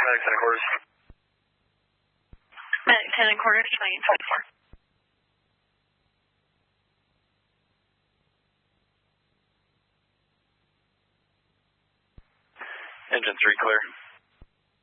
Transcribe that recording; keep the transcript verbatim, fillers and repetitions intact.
Medic ten and quarters. Medic ten and quarters, twenty twenty-four. Engine three clear.